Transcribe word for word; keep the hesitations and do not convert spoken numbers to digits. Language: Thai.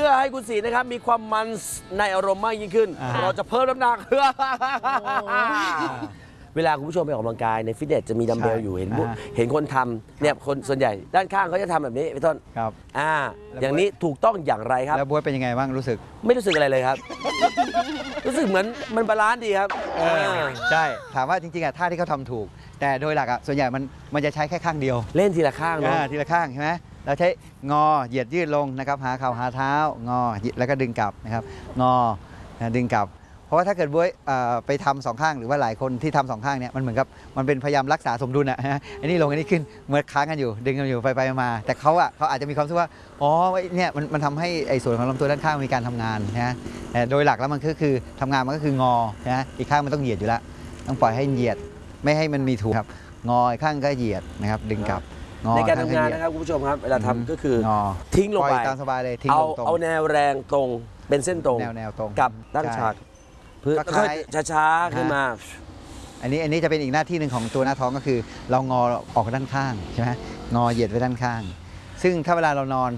อให้คุณสีนะครับมีความมันในอารมณ์มากยิ่งขึ้นเราจะเพิ่มน้ำหนัก เวลาคุณผู้ชมไปออกกำลังกายในฟิตเนสจะมีดัมเบลอยู่เห็นเห็นคนทำเนี่ยคนส่วนใหญ่ด้านข้างเขาจะทำแบบนี้พี่ต้นครับอ่าอย่างนี้ถูกต้องอย่างไรครับแล้วบ๊วยเป็นยังไงบ้างรู้สึกไม่รู้สึกอะไรเลยครับ รู้สึกเหมือนมันบาลานซ์ดีครับใช่ถามว่าจริงๆอ่ะท่าที่เขาทำถูกแต่โดยหลักอ่ะส่วนใหญ่มันมันจะใช้แค่ข้างเดียวเล่นทีละข้างเนาะทีละข้างใช่ไหมเราใช้งอเหยียดยืดลงนะครับหาเข่าหาเท้างอแล้วก็ดึงกลับนะครับงอดึงกลับเพราะว่าถ้าเกิดบ๊วยไปทำสองข้างหรือว่าหลายคนที่ทำสองข้างเนี่ยมันเหมือนกับมันเป็นพยายามรักษาสมดุลอ่ะฮะอันนี้ลงอันนี้ขึ้นเหมือนค้างกันอยู่ดึงกันอยู่ไปไปมาแต่เขาอ่ะเขาอาจจะมีความรู้สึกว่าอ๋อเนี่ยมันมันทำให้ไอ้ส่วนของลำตัวด้านข้างมีการทำงานนะแต่โดยหลักแล้วมันก็คือทำงานมันก็คืองอนะอีกข้างมันต้องเหยียดอยู่แล้วต้องปล่อยให้เหยียดไม่ให้มันมีถูกครับงออีกข้างก็เหยียดนะครับดึงกลับในการทำงานนะครับคุณผู้ชมครับเวลาทำก็คือทิ้งลงไปตามสบายเลยทิ้งลงตรงเอาแนวแรงตรงเป็นเส้นตรงแนวแนวตรงกับตั้งฉากเพื่อช้าๆขึ้นมาอันนี้อันนี้จะเป็นอีกหน้าที่หนึ่งของตัวหน้าท้องก็คือเรางอออกด้านข้างใช่ไหมงอเหยียดไปด้านข้างซึ่งถ้าเวลาเรานอน